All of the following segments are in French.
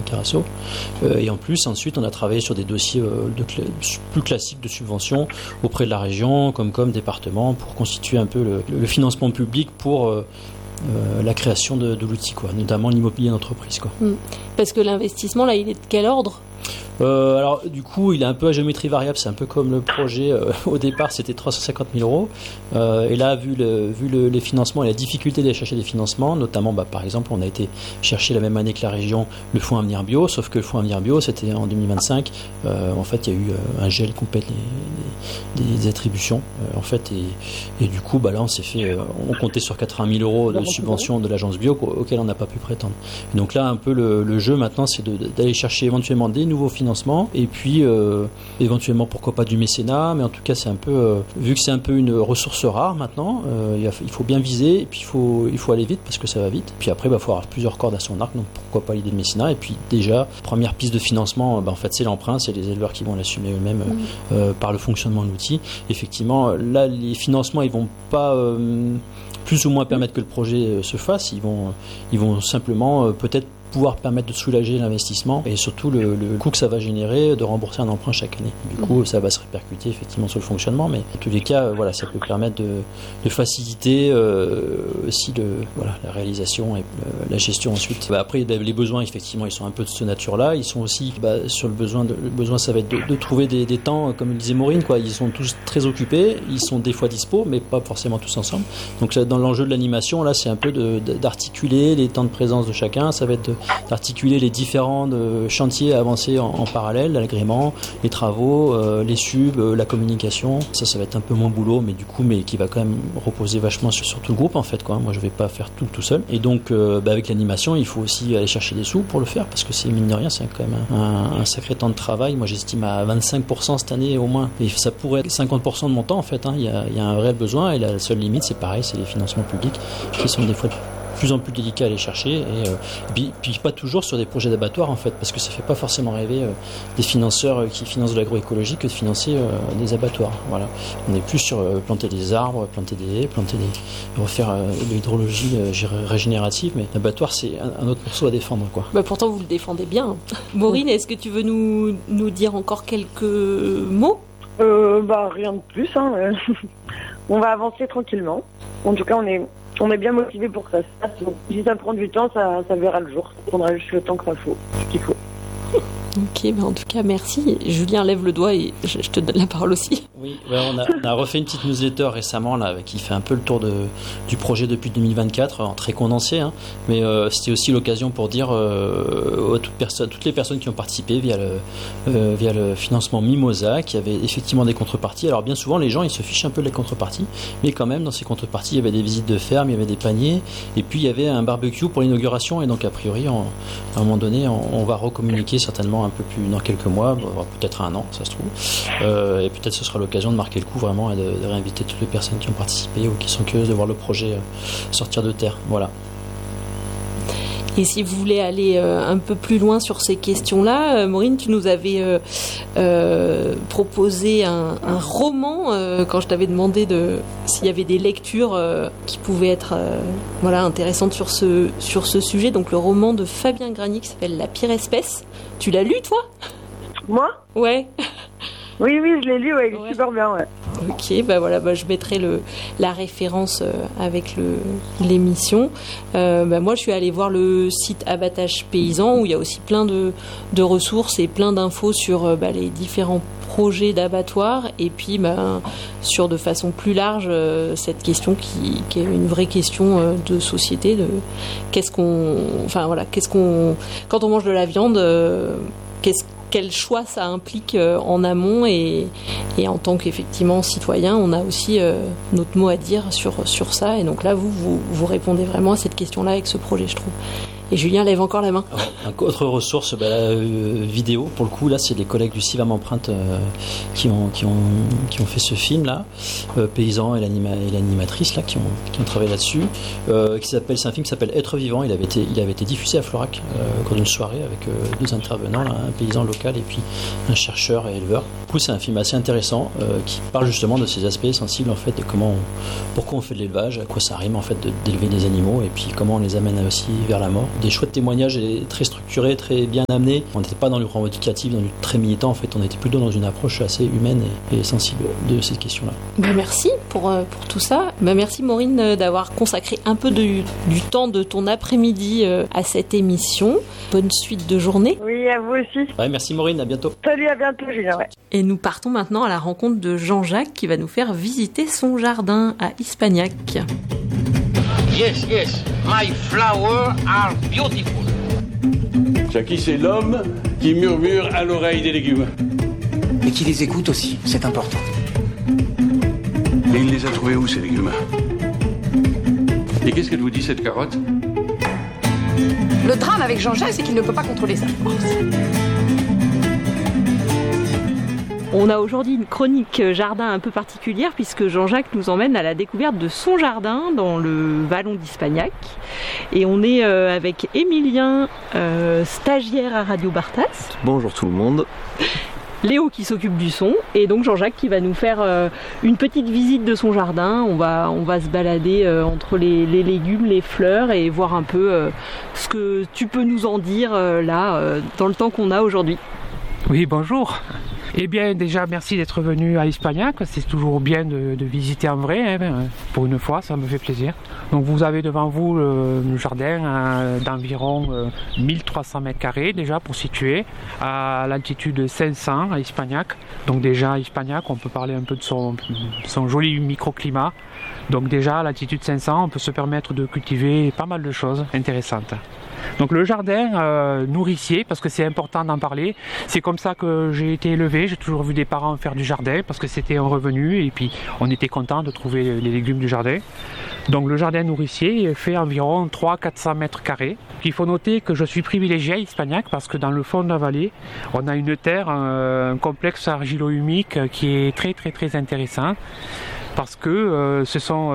Carasso. Et en plus, ensuite, on a travaillé sur des dossiers plus classiques de subventions auprès de la région, comme département, pour constituer un peu le financement public pour la création de l'outil, quoi, notamment l'immobilier d'entreprise, quoi. Parce que l'investissement, là, il est de quel ordre ? Alors du coup il est un peu à géométrie variable, c'est un peu comme le projet au départ c'était 350 000 euros et là vu les financements et la difficulté d'aller chercher des financements, notamment par exemple on a été chercher la même année que la région le fonds Avenir Bio, sauf que le fonds Avenir Bio c'était en 2025, en fait il y a eu un gel complet des attributions en fait et du coup là on s'est fait on comptait sur 80 000 euros de subvention de l'agence bio auquel on n'a pas pu prétendre. Et donc là un peu le jeu maintenant c'est d'aller chercher éventuellement des nouveaux financements et puis éventuellement pourquoi pas du mécénat, mais en tout cas c'est un peu vu que c'est un peu une ressource rare maintenant, il faut bien viser et puis il faut aller vite parce que ça va vite. Puis après il faut avoir plusieurs cordes à son arc, donc pourquoi pas l'idée de mécénat. Et puis déjà première piste de financement, en fait c'est l'emprunt, c'est les éleveurs qui vont l'assumer eux-mêmes par le fonctionnement de l'outil. Effectivement là les financements ils vont pas plus ou moins permettre que le projet se fasse, ils vont simplement peut-être pouvoir permettre de soulager l'investissement et surtout le coût que ça va générer de rembourser un emprunt chaque année. Du coup, ça va se répercuter effectivement sur le fonctionnement, mais en tous les cas, ça peut permettre de faciliter aussi la réalisation et la gestion ensuite. Après, les besoins, effectivement, ils sont un peu de cette nature-là. Ils sont aussi sur le besoin, ça va être de trouver des temps, comme le disait Maureen, quoi. Ils sont tous très occupés, ils sont des fois dispo, mais pas forcément tous ensemble. Donc dans l'enjeu de l'animation, là, c'est un peu d'articuler les temps de présence de chacun. Ça va être d'articuler les différents chantiers avancés en parallèle, l'agrément, les travaux, les subs, la communication. Ça va être un peu mon boulot, mais qui va quand même reposer vachement sur tout le groupe en fait, quoi. Moi je vais pas faire tout seul. Et donc avec l'animation, il faut aussi aller chercher des sous pour le faire parce que c'est mine de rien, c'est quand même un sacré temps de travail. Moi j'estime à 25% cette année au moins. Et ça pourrait être 50% de mon temps en fait. Il y a un réel besoin et la seule limite c'est pareil, c'est les financements publics qui sont des fois plus en plus délicat à aller chercher et puis pas toujours sur des projets d'abattoirs en fait parce que ça fait pas forcément rêver des financeurs qui financent de l'agroécologie que de financer des abattoirs. Voilà, on est plus sur planter des arbres, planter des haies, refaire l'hydrologie régénérative, mais l'abattoir c'est un autre morceau à défendre, quoi. Pourtant vous le défendez bien. Maureen, est-ce que tu veux nous dire encore quelques mots? Rien de plus, hein. On va avancer tranquillement. En tout cas on est bien motivé pour que ça se fasse. Donc, si ça prend du temps, ça verra le jour. Ça prendra juste le temps qu'il faut. Ok, en tout cas, merci. Julien lève le doigt et je te donne la parole aussi. Oui, on a refait une petite newsletter récemment là, qui fait un peu le tour du projet depuis 2024, en très condensé, hein, mais c'était aussi l'occasion pour dire à toutes les personnes qui ont participé via le financement Mimosa, qui avait effectivement des contreparties. Alors bien souvent, les gens ils se fichent un peu de la contrepartie, mais quand même dans ces contreparties, il y avait des visites de ferme, il y avait des paniers, et puis il y avait un barbecue pour l'inauguration, et donc a priori, à un moment donné, on va recommuniquer certainement un peu plus dans quelques mois, peut-être un an, ça se trouve, et peut-être ce sera l'occasion de marquer le coup vraiment et de réinviter toutes les personnes qui ont participé ou qui sont curieuses de voir le projet sortir de terre. Voilà. Et si vous voulez aller un peu plus loin sur ces questions-là, Maureen, tu nous avais proposé un roman quand je t'avais demandé s'il y avait des lectures qui pouvaient être intéressantes sur ce sujet. Donc le roman de Fabien Granier qui s'appelle La pire espèce. Tu l'as lu, toi ? Moi ? Ouais. Oui, je l'ai lu, ouais, il est super bien, ouais. Ok, je mettrai la référence avec l'émission. Moi, je suis allée voir le site Abattage Paysan où il y a aussi plein de ressources et plein d'infos sur les différents projets d'abattoirs et puis sur de façon plus large cette question qui est une vraie question de société de quand on mange de la viande, quel choix ça implique en amont et en tant qu'effectivement citoyen, on a aussi notre mot à dire sur ça. Et donc là, vous répondez vraiment à cette question-là avec ce projet, je trouve. Et Julien lève encore la main. Autre ressource, vidéo. Pour le coup, là, c'est des collègues du CIVAM Empreinte qui ont fait ce film-là, Paysan et l'animatrice là, qui ont travaillé là-dessus. C'est un film qui s'appelle Être vivant. Il avait été diffusé à Florac au cours d'une soirée avec deux intervenants, là, un paysan local et puis un chercheur et éleveur. Du coup, c'est un film assez intéressant qui parle justement de ces aspects sensibles en fait, de pourquoi on fait de l'élevage, à quoi ça rime en fait d'élever des animaux et puis comment on les amène aussi vers la mort. des chouettes témoignages et très structurés, très bien amenés. On n'était pas dans le revendicatif, dans le très militant, en fait, on était plutôt dans une approche assez humaine et sensible de ces questions-là. Merci pour tout ça. Merci Maureen d'avoir consacré un peu du temps de ton après-midi à cette émission. Bonne suite de journée. Oui, à vous aussi. Ouais, merci Maureen, à bientôt. Salut, à bientôt Julien. Ouais. Et nous partons maintenant à la rencontre de Jean-Jacques qui va nous faire visiter son jardin à Ispagnac. Yes, my flowers are beautiful. Jackie, c'est l'homme qui murmure à l'oreille des légumes. Et qui les écoute aussi, c'est important. Et il les a trouvés où, ces légumes? Et qu'est-ce qu'elle vous dit, cette carotte? Le drame avec Jean-Jacques, c'est qu'il ne peut pas contrôler ça. On a aujourd'hui une chronique jardin un peu particulière puisque Jean-Jacques nous emmène à la découverte de son jardin dans le vallon d'Ispagnac. Et on est avec Émilien, stagiaire à Radio Bartas. Bonjour tout le monde. Léo qui s'occupe du son et donc Jean-Jacques qui va nous faire une petite visite de son jardin. On va se balader entre les légumes, les fleurs et voir un peu ce que tu peux nous en dire dans le temps qu'on a aujourd'hui. Oui, bonjour. Eh bien, déjà, merci d'être venu à Ispagnac. C'est toujours bien de visiter en vrai. Pour une fois, ça me fait plaisir. Donc, vous avez devant vous le jardin d'environ 1300 mètres carrés, déjà, pour situer, à l'altitude 500 à Ispagnac. Donc, déjà, à Ispagnac, on peut parler un peu de son joli microclimat. Donc, déjà, à l'altitude 500, on peut se permettre de cultiver pas mal de choses intéressantes. Donc le jardin nourricier, parce que c'est important d'en parler, c'est comme ça que j'ai été élevé, j'ai toujours vu des parents faire du jardin parce que c'était un revenu et puis on était content de trouver les légumes du jardin. Donc le jardin nourricier fait environ 300-400 mètres carrés. Il faut noter que je suis privilégié à Ispagnac parce que dans le fond de la vallée, on a une terre, un complexe argilo-humique qui est très très très intéressant. Parce que ce sont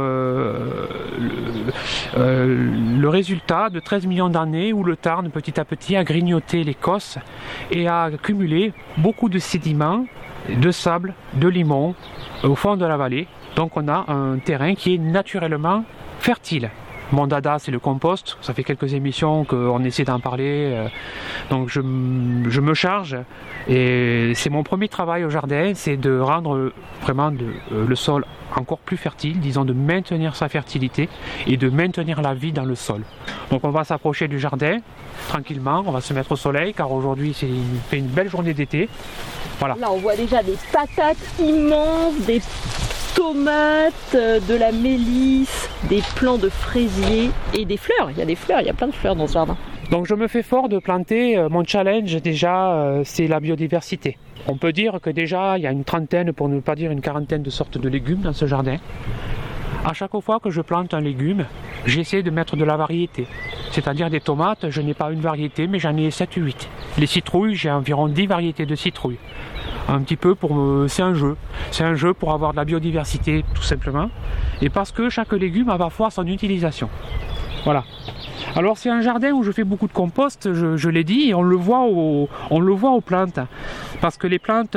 le résultat de 13 millions d'années où le Tarn petit à petit a grignoté l'Écosse et a accumulé beaucoup de sédiments, de sable, de limon au fond de la vallée. Donc on a un terrain qui est naturellement fertile. Mon dada, c'est le compost. Ça fait quelques émissions qu'on essaie d'en parler. Donc je me charge et c'est mon premier travail au jardin, c'est de rendre vraiment le sol encore plus fertile, disons de maintenir sa fertilité et de maintenir la vie dans le sol. Donc on va s'approcher du jardin tranquillement, on va se mettre au soleil car aujourd'hui c'est une belle journée d'été. Voilà. Là on voit déjà des patates immenses, des tomates, de la mélisse, des plants de fraisiers et des fleurs. Il y a des fleurs, il y a plein de fleurs dans ce jardin. Donc je me fais fort de planter, mon challenge déjà c'est la biodiversité. On peut dire que déjà il y a une trentaine, pour ne pas dire une quarantaine de sortes de légumes dans ce jardin. À chaque fois que je plante un légume, j'essaie de mettre de la variété. C'est-à-dire des tomates, je n'ai pas une variété mais j'en ai 7 ou 8. Les citrouilles, j'ai environ 10 variétés de citrouilles. Un petit peu c'est un jeu. C'est un jeu pour avoir de la biodiversité tout simplement. Et parce que chaque légume a parfois son utilisation. Voilà. Alors c'est un jardin où je fais beaucoup de compost, je l'ai dit, et on le voit aux plantes. Parce que les plantes,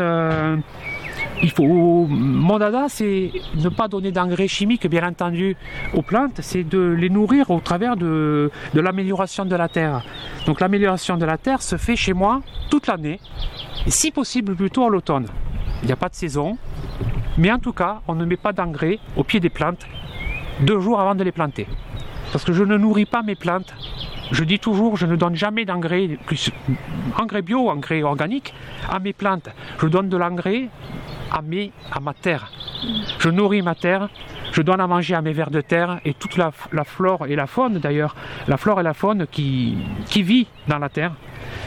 mon dada, c'est ne pas donner d'engrais chimiques, bien entendu, aux plantes, c'est de les nourrir au travers de l'amélioration de la terre. Donc l'amélioration de la terre se fait chez moi toute l'année, et si possible plutôt à l'automne. Il n'y a pas de saison, mais en tout cas, on ne met pas d'engrais au pied des plantes 2 jours avant de les planter. Parce que je ne nourris pas mes plantes. Je dis toujours, je ne donne jamais d'engrais, engrais bio, engrais organique, à mes plantes. Je donne de l'engrais à ma terre. Je nourris ma terre, je donne à manger à mes vers de terre et toute la flore et la faune d'ailleurs, la flore et la faune qui vit dans la terre.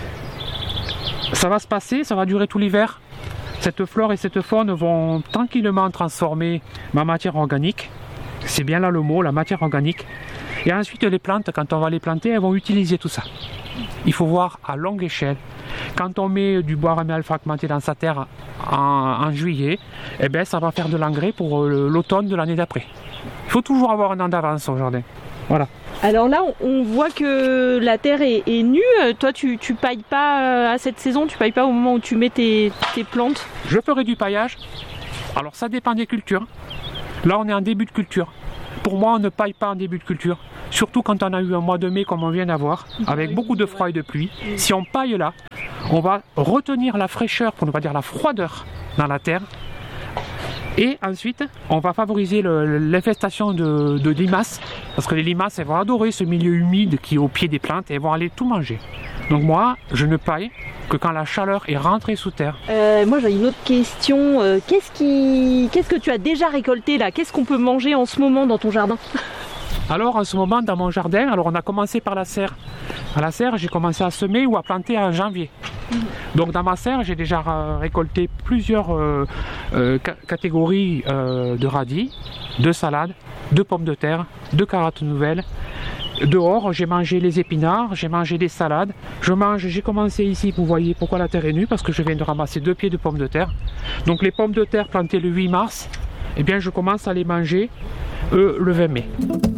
Ça va se passer, ça va durer tout l'hiver. Cette flore et cette faune vont tranquillement transformer ma matière organique. C'est bien là le mot, la matière organique. Et ensuite, les plantes, quand on va les planter, elles vont utiliser tout ça. Il faut voir à longue échelle. Quand on met du bois réméal fragmenté dans sa terre en juillet, eh ben, ça va faire de l'engrais pour l'automne de l'année d'après. Il faut toujours avoir un an d'avance au jardin. Voilà. Alors là, on voit que la terre est nue. Toi, tu pailles pas à cette saison, tu pailles pas au moment où tu mets tes plantes? Je ferai du paillage. Alors ça dépend des cultures. Là, on est en début de culture. Pour moi, on ne paille pas en début de culture, surtout quand on a eu un mois de mai comme on vient d'avoir, avec beaucoup de froid et de pluie. Si on paille là, on va retenir la fraîcheur, pour ne pas dire la froideur, dans la terre. Et ensuite, on va favoriser l'infestation de limaces, parce que les limaces, elles vont adorer ce milieu humide qui est au pied des plantes et elles vont aller tout manger. Donc moi, je ne paille que quand la chaleur est rentrée sous terre. Moi, j'ai une autre question. Qu'est-ce que tu as déjà récolté là? Qu'est-ce qu'on peut manger en ce moment dans ton jardin? Alors, en ce moment, dans mon jardin, on a commencé par la serre. À la serre, j'ai commencé à semer ou à planter en janvier. Donc, dans ma serre, j'ai déjà récolté plusieurs catégories de radis, de salades, de pommes de terre, de carottes nouvelles. Dehors, j'ai mangé les épinards, j'ai mangé des salades. J'ai commencé ici, vous voyez pourquoi la terre est nue, parce que je viens de ramasser 2 pieds de pommes de terre. Donc, les pommes de terre plantées le 8 mars, eh bien, je commence à les manger le 20 mai.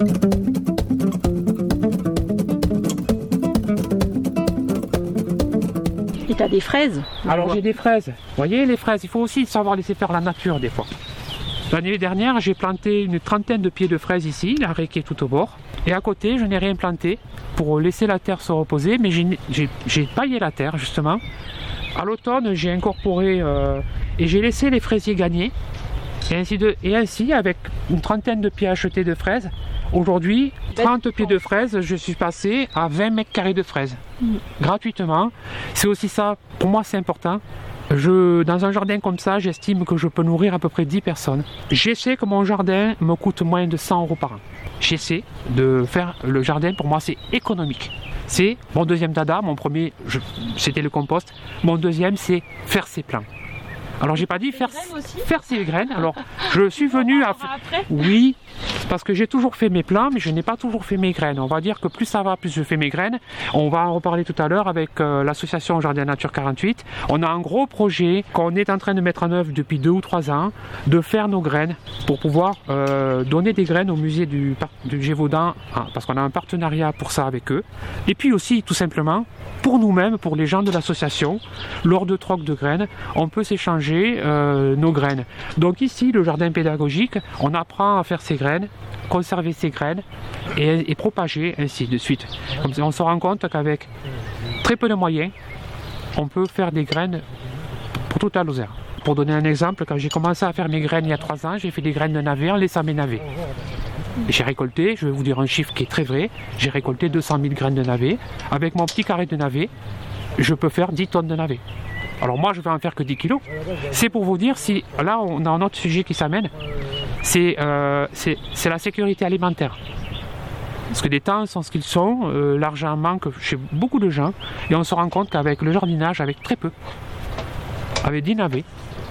Et tu as des fraises? Alors j'ai des fraises. Vous voyez les fraises, il faut aussi savoir laisser faire la nature des fois. L'année dernière, j'ai planté une 30aine de pieds de fraises ici, la raie qui est tout au bord. Et à côté, je n'ai rien planté pour laisser la terre se reposer, mais j'ai paillé la terre justement. À l'automne, j'ai incorporé et j'ai laissé les fraisiers gagner. Et ainsi, avec une 30aine de pieds achetés de fraises, aujourd'hui, 30 pieds de fraises, je suis passé à 20 mètres carrés de fraises, gratuitement. C'est aussi ça, pour moi c'est important. Dans un jardin comme ça, j'estime que je peux nourrir à peu près 10 personnes. J'essaie que mon jardin me coûte moins de 100 € par an. J'essaie de faire le jardin, pour moi c'est économique. C'est mon deuxième dada, mon premier c'était le compost, mon deuxième c'est faire ses plants. Alors j'ai pas dit faire ses graines. Alors je suis venu à... Oui, parce que j'ai toujours fait mes plants, mais je n'ai pas toujours fait mes graines. On va dire que plus ça va, plus je fais mes graines. On va en reparler tout à l'heure avec l'association Jardin Nature 48. On a un gros projet qu'on est en train de mettre en œuvre depuis 2 ou 3 ans, de faire nos graines pour pouvoir donner des graines au musée du Gévaudan, parce qu'on a un partenariat pour ça avec eux. Et puis aussi, tout simplement, pour nous-mêmes, pour les gens de l'association, lors de troc de graines, on peut s'échanger nos graines. Donc ici, le jardin pédagogique, on apprend à faire ses graines, conserver ses graines et propager ainsi de suite. Comme ça, on se rend compte qu'avec très peu de moyens, on peut faire des graines pour toute la Lozère. Pour donner un exemple, quand j'ai commencé à faire mes graines il y a 3 ans, j'ai fait des graines de navets en laissant mes navets. J'ai récolté, je vais vous dire un chiffre qui est très vrai, j'ai récolté 200 000 graines de navets. Avec mon petit carré de navets, je peux faire 10 tonnes de navets. Alors moi, je vais en faire que 10 kilos. C'est pour vous dire, si là, on a un autre sujet qui s'amène, c'est la sécurité alimentaire. Parce que les temps sont ce qu'ils sont, l'argent manque chez beaucoup de gens, et on se rend compte qu'avec le jardinage, avec très peu, avec 10 navets,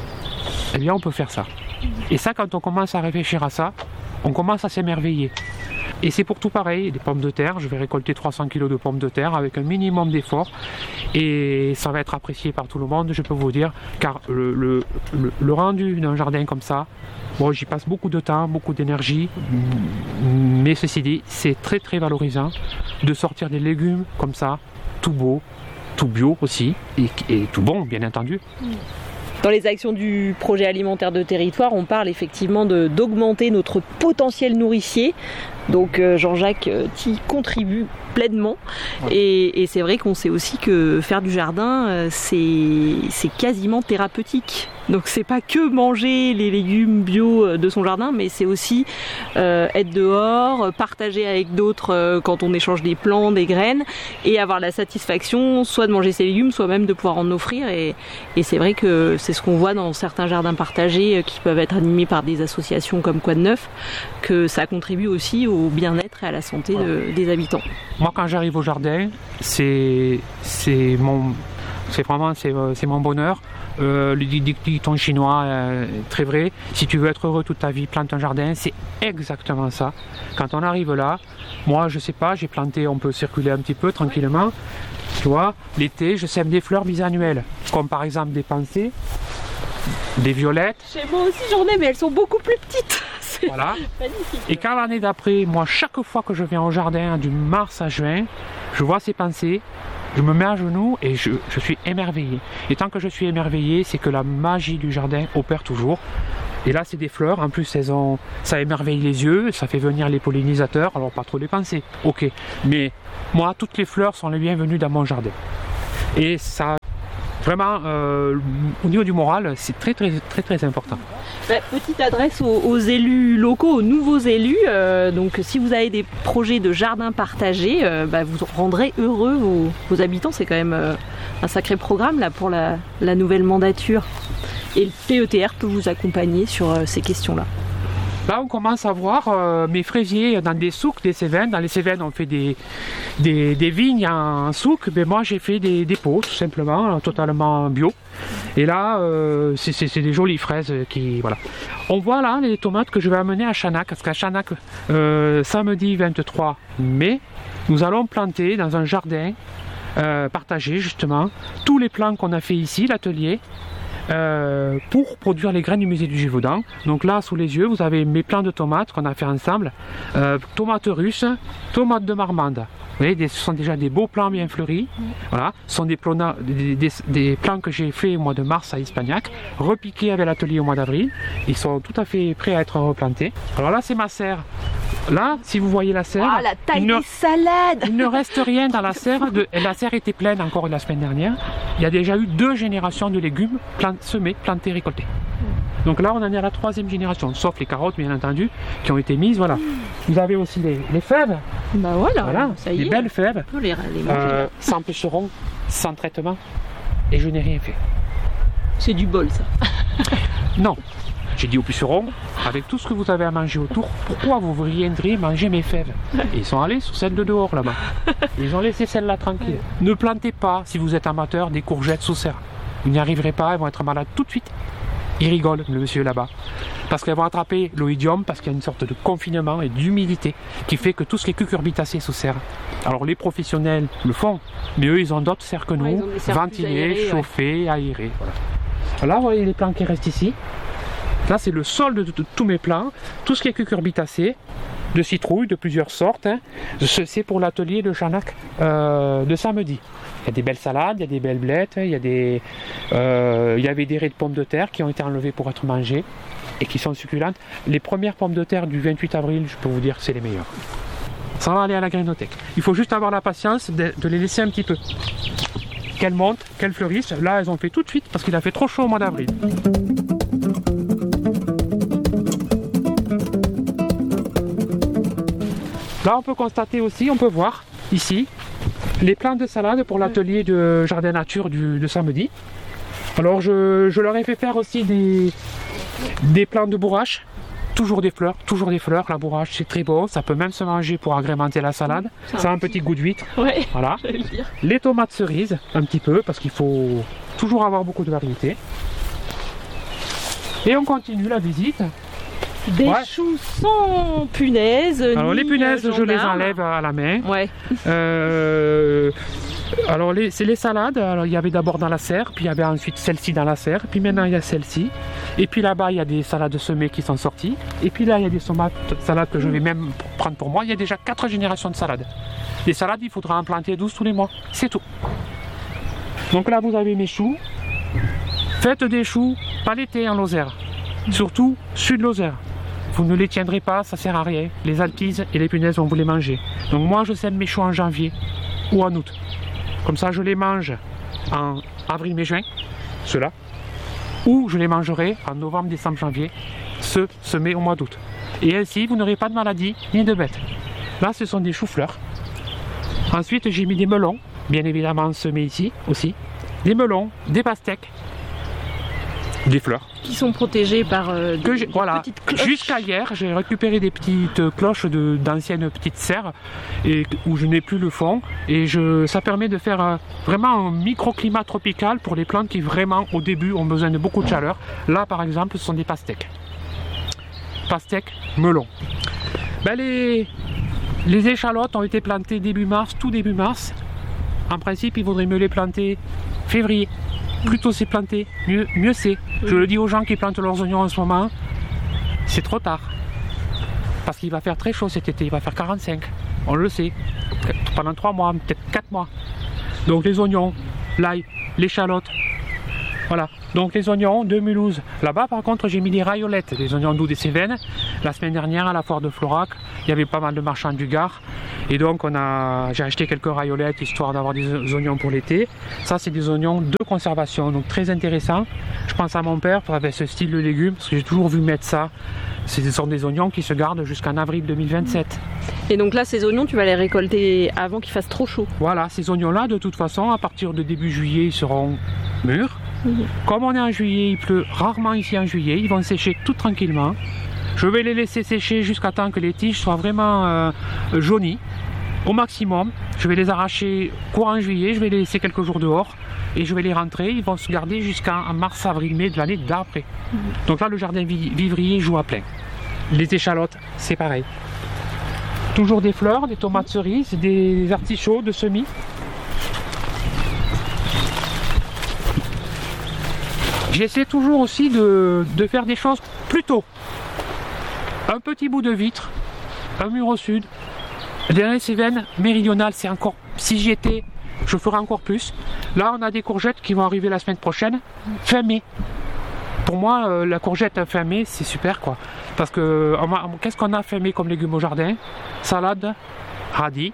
eh bien on peut faire ça. Et ça, quand on commence à réfléchir à ça, on commence à s'émerveiller. Et c'est pour tout pareil, des pommes de terre, je vais récolter 300 kg de pommes de terre avec un minimum d'effort et ça va être apprécié par tout le monde, je peux vous dire, car le rendu d'un jardin comme ça, bon, j'y passe beaucoup de temps, beaucoup d'énergie, mais ceci dit, c'est très très valorisant de sortir des légumes comme ça, tout beau, tout bio aussi, et tout bon bien entendu. Dans les actions du projet alimentaire de territoire, on parle effectivement d'augmenter notre potentiel nourricier. Donc Jean-Jacques t'y contribue pleinement. Ouais. Et c'est vrai qu'on sait aussi que faire du jardin, c'est quasiment thérapeutique. Donc c'est pas que manger les légumes bio de son jardin, mais c'est aussi être dehors, partager avec d'autres quand on échange des plants, des graines, et avoir la satisfaction soit de manger ses légumes, soit même de pouvoir en offrir. Et c'est vrai que c'est ce qu'on voit dans certains jardins partagés qui peuvent être animés par des associations comme Quoi de Neuf, que ça contribue aussi au bien-être et à la santé des habitants. Moi, quand j'arrive au jardin, c'est mon bonheur. Le dicton chinois très vrai, si tu veux être heureux toute ta vie, plante un jardin, c'est exactement ça. Quand on arrive là, moi je sais pas, j'ai planté, on peut circuler un petit peu tranquillement, tu vois, l'été je sème des fleurs bisannuelles, comme par exemple des pensées, des violettes. Chez moi aussi j'en ai, mais elles sont beaucoup plus petites. Voilà. Magnifique. Et quand l'année d'après, moi chaque fois que je viens au jardin, du mars à juin, je vois ces pensées, je me mets à genoux et je suis émerveillé. Et tant que je suis émerveillé, c'est que la magie du jardin opère toujours. Et là, c'est des fleurs. En plus, ça émerveille les yeux, ça fait venir les pollinisateurs. Alors, pas trop dépenser. Ok. Mais moi, toutes les fleurs sont les bienvenues dans mon jardin. Et ça, vraiment, au niveau du moral, c'est très, très, très, très important. Petite adresse aux élus locaux, aux nouveaux élus. Donc, si vous avez des projets de jardin partagé, vous rendrez heureux vos habitants. C'est quand même un sacré programme là pour la nouvelle mandature. Et le PETR peut vous accompagner sur ces questions-là. Là, on commence à voir mes fraisiers dans des souks, des Cévennes. Dans les Cévennes, on fait des vignes en souk. Mais moi, j'ai fait des pots, tout simplement, totalement bio. Et là, c'est des jolies fraises qui... Voilà. On voit là les tomates que je vais amener à Chanac. Parce qu'à Chanac, samedi 23 mai, nous allons planter dans un jardin partagé, justement, tous les plants qu'on a fait ici, l'atelier, pour produire les graines du musée du Gévaudan. Donc là, sous les yeux, vous avez mes plants de tomates qu'on a fait ensemble. Tomates russes, tomates de Marmande. Vous voyez, ce sont déjà des beaux plants bien fleuris. Voilà. Ce sont des plants que j'ai fait au mois de mars à Ispagnac, repiqués avec l'atelier au mois d'avril. Ils sont tout à fait prêts à être replantés. Alors là, c'est ma serre. Là, si vous voyez la serre, la taille des salades. Il ne reste rien dans la serre. La serre était pleine encore la semaine dernière. Il y a déjà eu 2 générations de légumes semés, plantés, récoltés. Donc là, on en est à la 3e génération, sauf les carottes, bien entendu, qui ont été mises. Voilà. Vous avez aussi les fèves. Voilà, ça y est. Des belles fèves. On peut les manger. Sans puceron, sans traitement. Et je n'ai rien fait. C'est du bol, ça. Non. J'ai dit aux pucerons, avec tout ce que vous avez à manger autour, pourquoi vous viendriez manger mes fèves? Et ils sont allés sur celles de dehors là-bas. Ils ont laissé celles-là tranquilles. Ne plantez pas, si vous êtes amateur, des courgettes sous serre. Vous n'y arriverez pas, elles vont être malades tout de suite. Il rigole, le monsieur là-bas. Parce qu'elles vont attraper l'oïdium, parce qu'il y a une sorte de confinement et d'humidité qui fait que tout ce qui est cucurbitacées sous serre. Alors les professionnels le font, mais eux ils ont d'autres serres que nous, ventilés, chauffés, aérés. Voilà. Là, vous voyez les plants qui restent ici. Là, c'est le solde de tous mes plants. Tout ce qui est cucurbitacées, de citrouilles de plusieurs sortes. C'est pour l'atelier de Chanac de samedi. Il y a des belles salades, il y a des belles blettes, il y avait des raies de pommes de terre qui ont été enlevées pour être mangées et qui sont succulentes. Les premières pommes de terre du 28 avril, je peux vous dire que c'est les meilleures. Ça va aller à la grainothèque. Il faut juste avoir la patience de les laisser un petit peu. Qu'elles montent, qu'elles fleurissent. Là, elles ont fait tout de suite parce qu'il a fait trop chaud au mois d'avril. Là, on peut constater aussi, on peut voir ici les plants de salade pour l'atelier de jardin nature de samedi. Alors, je leur ai fait faire aussi des plants de bourrache. Toujours des fleurs. La bourrache, c'est très bon. Ça peut même se manger pour agrémenter la salade. Ça a un petit goût d'huître. Ouais, voilà. Les tomates cerises, un petit peu, parce qu'il faut toujours avoir beaucoup de variété. Et on continue la visite. Des choux sans punaises. Alors les punaises, je les enlève à la main. Ouais. Alors c'est les salades. Alors il y avait d'abord dans la serre, puis il y avait ensuite celle-ci dans la serre, puis maintenant il y a celle-ci. Et puis là-bas il y a des salades semées qui sont sorties. Et puis là il y a des salades que je vais même prendre pour moi. Il y a déjà 4 générations de salades. Les salades, il faudra en planter 12 tous les mois. C'est tout. Donc là vous avez mes choux. Faites des choux, pas l'été en Lozère. Surtout sud Lozère. Vous ne les tiendrez pas, ça sert à rien. Les alpises et les punaises vont vous les manger. Donc moi je sème mes choux en janvier ou en août. Comme ça je les mange en avril, mai, juin, ceux-là. Ou je les mangerai en novembre, décembre, janvier, ceux semés au mois d'août. Et ainsi vous n'aurez pas de maladie ni de bêtes. Là ce sont des choux-fleurs. Ensuite j'ai mis des melons, bien évidemment semés ici aussi. Des melons, des pastèques. Des fleurs. Qui sont protégées par voilà. petites cloches. Jusqu'à hier, j'ai récupéré des petites cloches d'anciennes petites serres où je n'ai plus le fond. Et ça permet de faire vraiment un microclimat tropical pour les plantes qui vraiment au début ont besoin de beaucoup de chaleur. Là par exemple, ce sont des pastèques. Pastèques, melons. Ben, les échalotes ont été plantées début mars, tout début mars. En principe, il faudrait mieux les planter février. Plus tôt c'est planté, mieux c'est. Je le dis aux gens qui plantent leurs oignons en ce moment, c'est trop tard. Parce qu'il va faire très chaud cet été, il va faire 45. On le sait. Pendant 3 mois, peut-être 4 mois. Donc les oignons, l'ail, l'échalote, Voilà, donc les oignons de Mulhouse. Là-bas, par contre, j'ai mis des raiolettes, des oignons doux des Cévennes. La semaine dernière, à la foire de Florac, il y avait pas mal de marchands du Gard. Et donc, j'ai acheté quelques raiolettes, histoire d'avoir des oignons pour l'été. Ça, c'est des oignons de conservation, donc très intéressant. Je pense à mon père, avec ce style de légumes, parce que j'ai toujours vu mettre ça. Ce sont des oignons qui se gardent jusqu'en avril 2027. Et donc là, ces oignons, tu vas les récolter avant qu'il fasse trop chaud. Voilà, ces oignons-là, de toute façon, à partir de début juillet, ils seront mûrs. Comme on est en juillet, il pleut rarement ici en juillet, ils vont sécher tout tranquillement. Je vais les laisser sécher jusqu'à temps que les tiges soient vraiment jaunies, au maximum. Je vais les arracher courant juillet, je vais les laisser quelques jours dehors et je vais les rentrer. Ils vont se garder jusqu'en mars, avril, mai de l'année d'après. Donc là, le jardin vivrier joue à plein. Les échalotes, c'est pareil. Toujours des fleurs, des tomates cerises, des artichauts de semis. J'essaie toujours aussi de faire des choses plus tôt. Un petit bout de vitre, un mur au sud. Dans les Cévennes méridionales, c'est encore, si j'y étais, je ferais encore plus. Là, on a des courgettes qui vont arriver la semaine prochaine, fin mai. Pour moi, la courgette fin mai, c'est super quoi. Parce que, qu'est-ce qu'on a fin mai comme légumes au jardin? Salade, radis,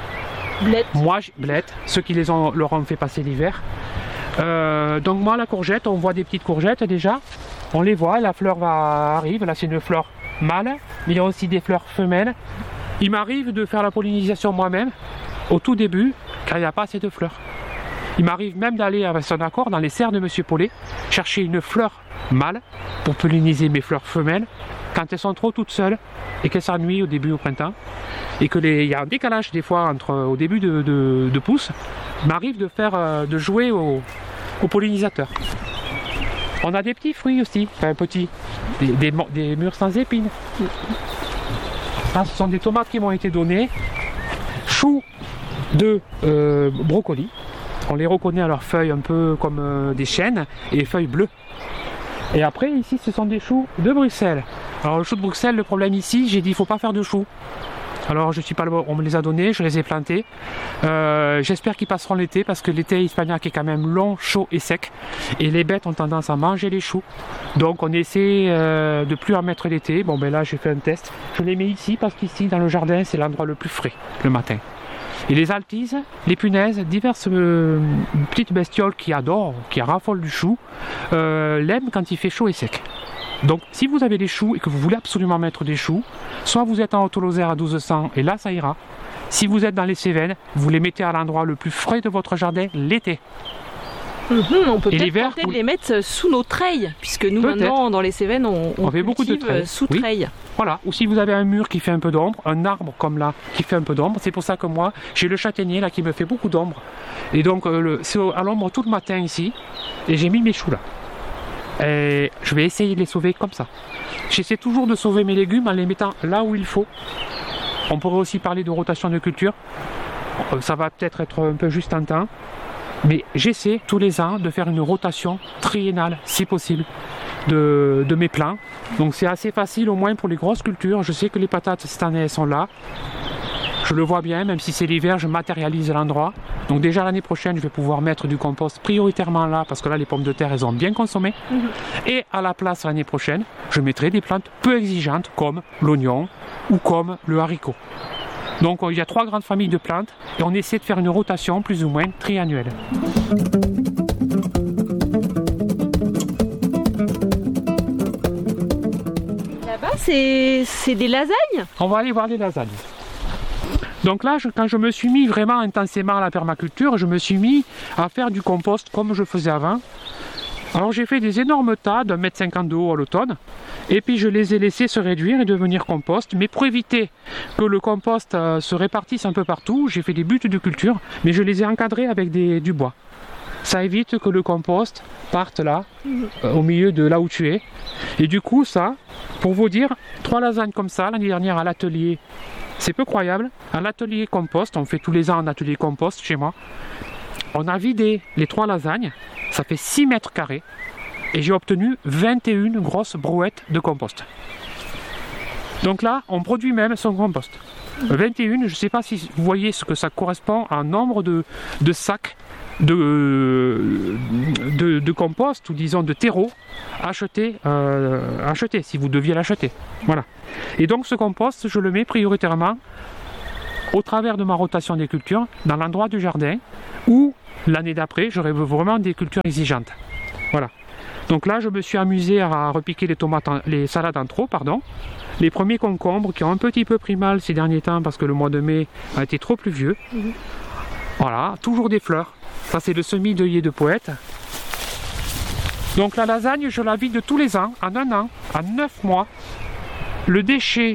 blettes, ceux qui leur ont fait passer l'hiver. Donc moi la courgette, on voit des petites courgettes déjà, on les voit, la fleur arrive, là c'est une fleur mâle, mais il y a aussi des fleurs femelles. Il m'arrive de faire la pollinisation moi-même, au tout début, car il n'y a pas assez de fleurs. Il m'arrive même d'aller avec son accord dans les serres de Monsieur Paulet, chercher une fleur mâle pour polliniser mes fleurs femelles, quand elles sont trop toutes seules et qu'elles s'ennuient au début au printemps, et qu'il y a un décalage des fois au début de pousse. Il m'arrive de jouer au pollinisateur. On a des petits fruits aussi, enfin petits, des mûres sans épines. Là, ce sont des tomates qui m'ont été données, choux de brocoli. On les reconnaît à leurs feuilles un peu comme des chênes et feuilles bleues. Et après, ici, ce sont des choux de Bruxelles. Alors, le chou de Bruxelles, le problème ici, j'ai dit, il ne faut pas faire de choux. Alors, on me les a donnés, je les ai plantés. J'espère qu'ils passeront l'été, parce que l'été hispaniaque est quand même long, chaud et sec. Et les bêtes ont tendance à manger les choux. Donc, on essaie de plus en mettre l'été. Bon, ben là, j'ai fait un test. Je les mets ici, parce qu'ici, dans le jardin, c'est l'endroit le plus frais, le matin. Et les altises, les punaises, diverses petites bestioles qui adorent, qui raffolent du chou, l'aiment quand il fait chaud et sec. Donc si vous avez des choux et que vous voulez absolument mettre des choux, soit vous êtes en Haute-Lozère à 1200 et là ça ira. Si vous êtes dans les Cévennes, vous les mettez à l'endroit le plus frais de votre jardin l'été. On peut peut-être tenter de les mettre sous nos treilles, puisque nous maintenant dans les Cévennes on fait beaucoup de treilles. Sous treilles. Voilà, ou si vous avez un mur qui fait un peu d'ombre, un arbre comme là qui fait un peu d'ombre, c'est pour ça que moi j'ai le châtaignier là qui me fait beaucoup d'ombre. Et donc c'est à l'ombre tout le matin ici, et j'ai mis mes choux là. Et je vais essayer de les sauver comme ça. J'essaie toujours de sauver mes légumes en les mettant là où il faut. On pourrait aussi parler de rotation de culture. Ça va peut-être être un peu juste en temps. Mais j'essaie tous les ans de faire une rotation triennale, si possible, de mes plants. Donc c'est assez facile au moins pour les grosses cultures. Je sais que les patates cette année elles sont là. Je le vois bien, même si c'est l'hiver, je matérialise l'endroit. Donc déjà l'année prochaine, je vais pouvoir mettre du compost prioritairement là, parce que là les pommes de terre, elles ont bien consommé. Et à la place l'année prochaine, je mettrai des plantes peu exigeantes comme l'oignon ou comme le haricot. Donc il y a 3 grandes familles de plantes et on essaie de faire une rotation plus ou moins triannuelle. Là-bas, c'est des lasagnes? On va aller voir les lasagnes. Donc là, quand je me suis mis vraiment intensément à la permaculture, je me suis mis à faire du compost comme je faisais avant. Alors j'ai fait des énormes tas d'1,50 m de haut à l'automne, et puis je les ai laissés se réduire et devenir compost. Mais pour éviter que le compost se répartisse un peu partout, j'ai fait des buttes de culture, mais je les ai encadrés avec du bois. Ça évite que le compost parte là, au milieu de là où tu es. Et du coup ça, pour vous dire, 3 lasagnes comme ça, l'année dernière à l'atelier, c'est peu croyable, à l'atelier compost, on fait tous les ans un atelier compost chez moi, on a vidé les 3 lasagnes, ça fait 6 mètres carrés, et j'ai obtenu 21 grosses brouettes de compost. Donc là, on produit même son compost. 21, je ne sais pas si vous voyez ce que ça correspond à un nombre de sacs de de compost ou disons de terreau, achetez si vous deviez l'acheter. Voilà. Et donc ce compost, je le mets prioritairement au travers de ma rotation des cultures dans l'endroit du jardin où l'année d'après j'aurai vraiment des cultures exigeantes. Voilà. Donc là je me suis amusé à repiquer les salades en trop, les premiers concombres qui ont un petit peu pris mal ces derniers temps parce que le mois de mai a été trop pluvieux. Voilà, toujours des fleurs. Ça c'est le semis d'œillet de poète. Donc la lasagne, je la vide tous les ans, en 1 an, en 9 mois. Le déchet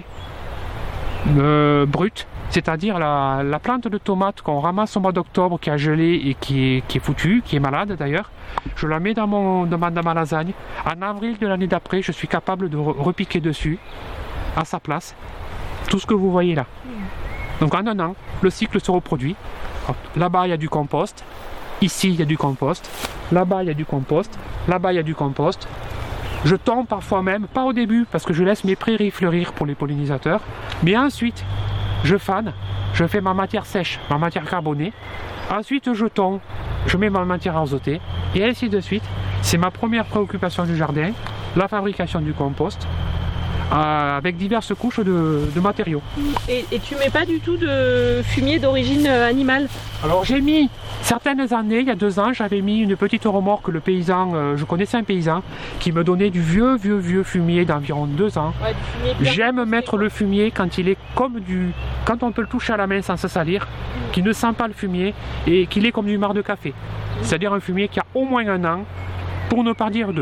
brut, c'est-à-dire la plante de tomate qu'on ramasse au mois d'octobre, qui a gelé et qui est foutue, qui est malade d'ailleurs, je la mets dans ma lasagne. En avril de l'année d'après, je suis capable de repiquer dessus, à sa place, tout ce que vous voyez là. Donc en 1 an, le cycle se reproduit. Là-bas, il y a du compost. Ici, il y a du compost. Là-bas, il y a du compost. Là-bas, il y a du compost. Je tombe parfois même, pas au début, parce que je laisse mes prairies fleurir pour les pollinisateurs. Mais ensuite, je fane. Je fais ma matière sèche, ma matière carbonée. Ensuite, je tombe. Je mets ma matière azotée. Et ainsi de suite. C'est ma première préoccupation du jardin. La fabrication du compost. Avec diverses couches de matériaux. Et tu mets pas du tout de fumier d'origine animale? Alors j'ai mis, certaines années, il y a 2 ans, j'avais mis une petite remorque, le paysan, je connaissais un paysan qui me donnait du vieux fumier d'environ 2 ans. Ouais, j'aime mettre le fumier quand il est quand on peut le toucher à la main sans se salir, qui ne sent pas le fumier et qu'il est comme du marc de café. C'est-à-dire un fumier qui a au moins 1 an, pour ne pas dire 2.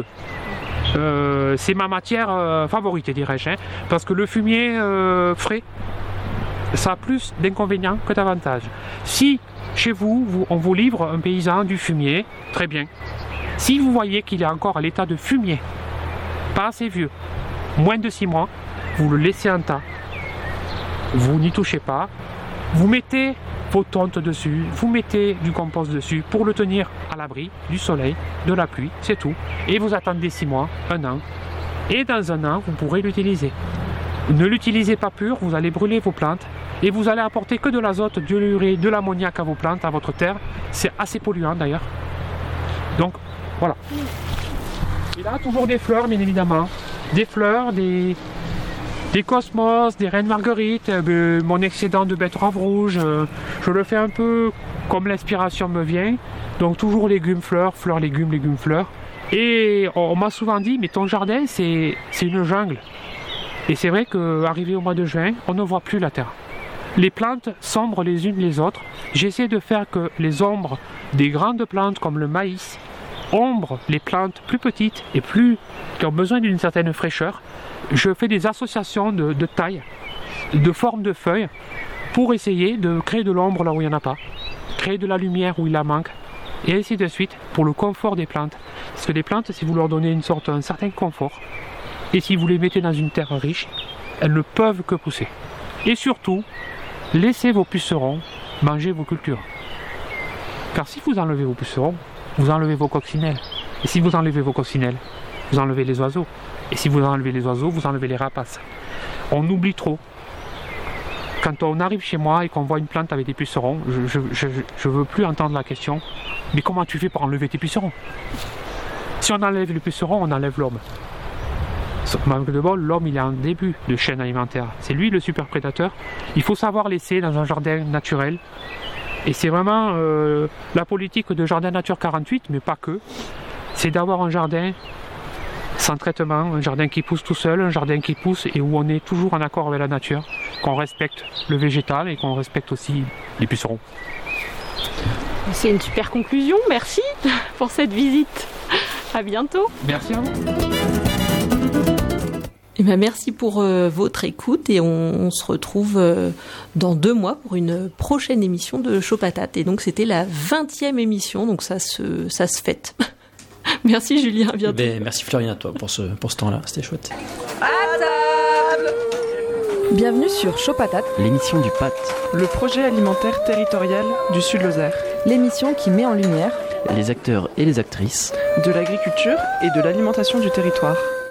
C'est ma matière favorite, dirais-je, parce que le fumier frais, ça a plus d'inconvénients que d'avantages. Si chez vous, on vous livre un paysan du fumier, très bien. Si vous voyez qu'il est encore à l'état de fumier, pas assez vieux, moins de 6 mois, vous le laissez en tas. Vous n'y touchez pas. Vous mettez vos tontes dessus, vous mettez du compost dessus pour le tenir à l'abri du soleil, de la pluie, c'est tout. Et vous attendez 6 mois, 1 an. Et dans 1 an, vous pourrez l'utiliser. Ne l'utilisez pas pur, vous allez brûler vos plantes et vous allez apporter que de l'azote, de l'urée, de l'ammoniac à vos plantes, à votre terre. C'est assez polluant d'ailleurs. Donc, voilà. Et là, toujours des fleurs, bien évidemment. Des fleurs, des cosmos, des reines marguerites, mon excédent de betterave rouge, je le fais un peu comme l'inspiration me vient. Donc toujours légumes, fleurs, légumes, légumes, fleurs. Et on m'a souvent dit, mais ton jardin c'est une jungle. Et c'est vrai qu'arrivé au mois de juin, on ne voit plus la terre. Les plantes sombrent les unes les autres. J'essaie de faire que les ombres des grandes plantes comme le maïs ombrent les plantes plus petites et qui ont besoin d'une certaine fraîcheur. Je fais des associations de taille, de forme de feuilles, pour essayer de créer de l'ombre là où il n'y en a pas, créer de la lumière où il la manque, et ainsi de suite, pour le confort des plantes. Parce que les plantes, si vous leur donnez un certain confort, et si vous les mettez dans une terre riche, elles ne peuvent que pousser. Et surtout, laissez vos pucerons manger vos cultures. Car si vous enlevez vos pucerons, vous enlevez vos coccinelles. Et si vous enlevez vos coccinelles, vous enlevez les oiseaux. Et si vous enlevez les oiseaux, vous enlevez les rapaces. On oublie trop. Quand on arrive chez moi et qu'on voit une plante avec des pucerons, je veux plus entendre la question « Mais comment tu fais pour enlever tes pucerons ?» Si on enlève les pucerons, on enlève l'homme. Manque de bol, l'homme il est en début de chaîne alimentaire. C'est lui le super prédateur. Il faut savoir laisser dans un jardin naturel. Et c'est vraiment la politique de Jardin Nature 48, mais pas que. C'est d'avoir un jardin sans traitement, un jardin qui pousse tout seul, un jardin qui pousse et où on est toujours en accord avec la nature, qu'on respecte le végétal et qu'on respecte aussi les pucerons. C'est une super conclusion, merci pour cette visite. À bientôt. Merci à vous. Eh bien, merci pour votre écoute et on se retrouve dans 2 mois pour une prochaine émission de Chaud Patate. Et donc c'était la 20e émission, donc ça se fête. Merci Julien, à bientôt. Merci Florian à toi pour ce temps-là, c'était chouette. À table. Bienvenue sur Chaud Patate, l'émission du PAT, le projet alimentaire territorial du Sud-Lozère. L'émission qui met en lumière les acteurs et les actrices de l'agriculture et de l'alimentation du territoire.